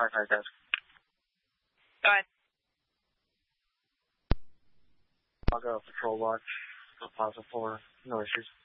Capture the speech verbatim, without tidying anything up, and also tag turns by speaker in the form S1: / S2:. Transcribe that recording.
S1: Hi, hi, guys.
S2: Go ahead.
S1: I'll go Patrol Watch, Plaza four, no issues.